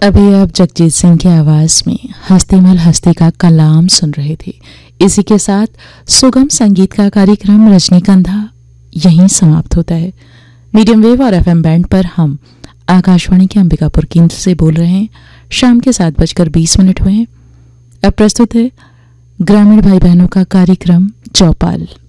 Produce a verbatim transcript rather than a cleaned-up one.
अभी आप जगजीत सिंह की आवाज में हस्तीमल हस्ती का कलाम सुन रहे थे। इसी के साथ सुगम संगीत का कार्यक्रम रजनीगंधा यहीं समाप्त होता है। मीडियम वेव और एफएम बैंड पर हम आकाशवाणी के अंबिकापुर केंद्र से बोल रहे हैं। शाम के सात बजकर बीस मिनट हुए हैं। अब प्रस्तुत है ग्रामीण भाई बहनों का कार्यक्रम चौपाल।